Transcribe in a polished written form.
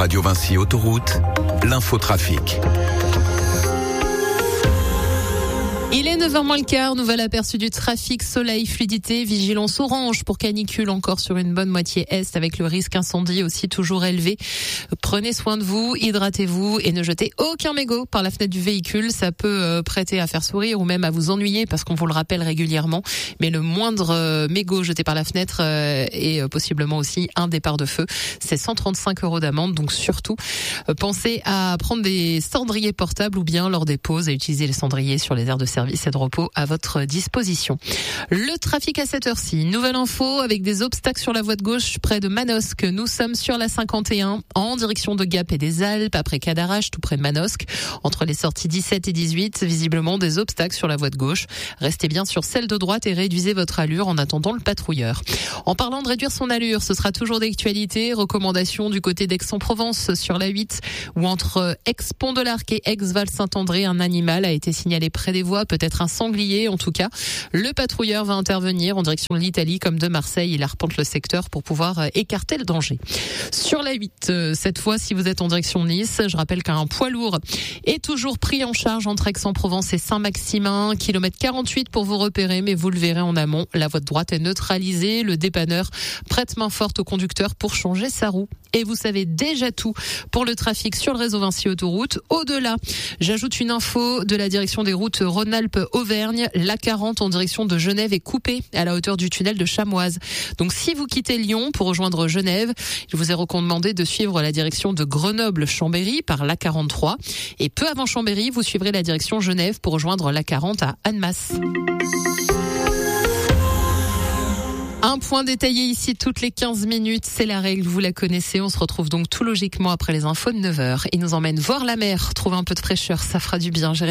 Radio Vinci Autoroute, l'infotrafic. Il est 9h moins le quart, nouvel aperçu du trafic, soleil, fluidité, vigilance orange pour canicule encore sur une bonne moitié est avec le risque incendie aussi toujours élevé. Prenez soin de vous, hydratez-vous et ne jetez aucun mégot par la fenêtre du véhicule. Ça peut prêter à faire sourire ou même à vous ennuyer parce qu'on vous le rappelle régulièrement. Mais le moindre mégot jeté par la fenêtre est possiblement aussi un départ de feu. C'est 135 € d'amende, donc surtout pensez à prendre des cendriers portables ou bien lors des pauses à utiliser les cendriers sur les aires de service et de repos à votre disposition. Le trafic à cette heure-ci. Nouvelle info avec des obstacles sur la voie de gauche près de Manosque. Nous sommes sur la 51 en direction de Gap et des Alpes après Cadarache tout près de Manosque. Entre les sorties 17 et 18, visiblement des obstacles sur la voie de gauche. Restez bien sur celle de droite et réduisez votre allure en attendant le patrouilleur. En parlant de réduire son allure, ce sera toujours d'actualité. Recommandation du côté d'Aix-en-Provence sur la 8 où entre Aix-Pont de l'Arc et Aix-Val-Saint-André, un animal a été signalé près des voies, peut-être un sanglier en tout cas. Le patrouilleur va intervenir en direction de l'Italie comme de Marseille. Il arpente le secteur pour pouvoir écarter le danger. Sur la 8, cette fois, si vous êtes en direction de Nice, je rappelle qu'un poids lourd est toujours pris en charge entre Aix-en-Provence et Saint-Maximin. Kilomètre 48 pour vous repérer, mais vous le verrez en amont. La voie de droite est neutralisée. Le dépanneur prête main forte au conducteur pour changer sa roue. Et vous savez déjà tout pour le trafic sur le réseau Vinci Autoroute. Au-delà, j'ajoute une info de la direction des routes Rhône-Alpes-Auvergne. L'A40 en direction de Genève est coupée à la hauteur du tunnel de Chamoise. Donc si vous quittez Lyon pour rejoindre Genève, il vous est recommandé de suivre la direction de Grenoble-Chambéry par l'A43. Et peu avant Chambéry, vous suivrez la direction Genève pour rejoindre l'A40 à Annemasse. Un point détaillé ici toutes les 15 minutes, c'est la règle, vous la connaissez. On se retrouve donc tout logiquement après les infos de 9h. Il nous emmène voir la mer, trouver un peu de fraîcheur, ça fera du bien.